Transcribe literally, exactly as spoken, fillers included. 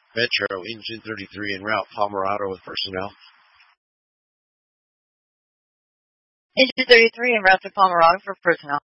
Metro, Engine thirty-three en route, Pomerado with personnel. Engine thirty-three en route to Pomerado for personnel.